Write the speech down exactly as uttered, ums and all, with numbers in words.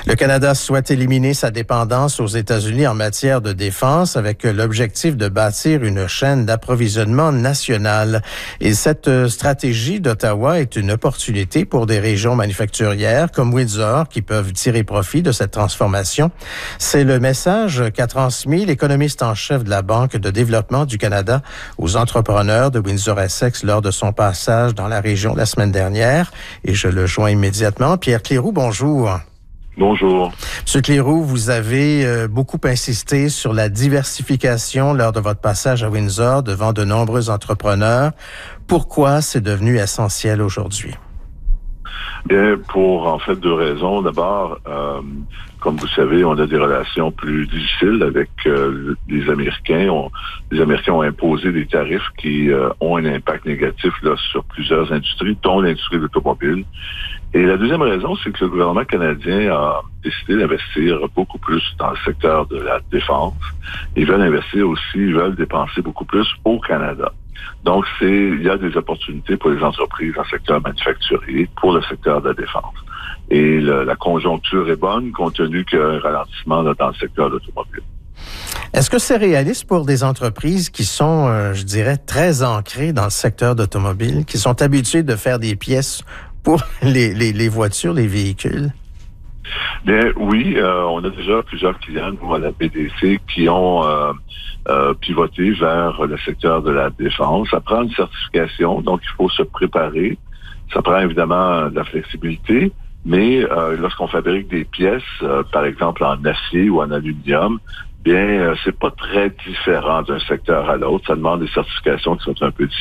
Le Canada souhaite éliminer sa dépendance aux États-Unis en matière de défense avec l'objectif de bâtir une chaîne d'approvisionnement nationale. Et cette stratégie d'Ottawa est une opportunité pour des régions manufacturières comme Windsor qui peuvent tirer profit de cette transformation. C'est le message qu'a transmis l'économiste en chef de la Banque de développement du Canada aux entrepreneurs de Windsor-Essex lors de son passage dans la région la semaine dernière. Et je le joins immédiatement. Pierre Cléroux, bonjour. Bonjour. Monsieur Cléroux, vous avez euh, beaucoup insisté sur la diversification lors de votre passage à Windsor devant de nombreux entrepreneurs. Pourquoi c'est devenu essentiel aujourd'hui? Bien, pour en fait deux raisons. D'abord, euh, comme vous savez, on a des relations plus difficiles avec euh, les Américains. On, les Américains ont imposé des tarifs qui euh, ont un impact négatif là, sur plusieurs industries, dont l'industrie de l'automobile. Et la deuxième raison, c'est que le gouvernement canadien a décidé d'investir beaucoup plus dans le secteur de la défense. Ils veulent investir aussi, ils veulent dépenser beaucoup plus au Canada. Donc, c'est, il y a des opportunités pour les entreprises dans le secteur manufacturier, pour le secteur de la défense. Et le, la conjoncture est bonne, compte tenu qu'il y a un ralentissement là, dans le secteur de l'automobile. Est-ce que c'est réaliste pour des entreprises qui sont, euh, je dirais, très ancrées dans le secteur d'automobile, qui sont habituées de faire des pièces pour les, les, les voitures, les véhicules? Bien, oui, euh, on a déjà plusieurs clients, nous, à la B D C, qui ont euh, euh, pivoté vers le secteur de la défense. Ça prend une certification, donc il faut se préparer. Ça prend évidemment de la flexibilité, mais euh, lorsqu'on fabrique des pièces, euh, par exemple en acier ou en aluminium, bien, euh, c'est pas très différent d'un secteur à l'autre. Ça demande des certifications qui sont un peu différentes.